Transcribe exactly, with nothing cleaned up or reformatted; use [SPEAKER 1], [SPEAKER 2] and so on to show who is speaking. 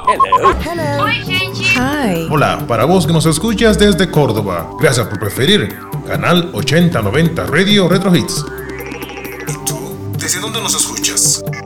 [SPEAKER 1] Hello.
[SPEAKER 2] Hello.
[SPEAKER 3] Oi, gente.
[SPEAKER 2] Hi.
[SPEAKER 4] Hola, para vos que nos escuchas desde Córdoba, gracias por preferir Canal ochenta noventa Radio Retro Hits. ¿Y tú? ¿Desde dónde nos escuchas?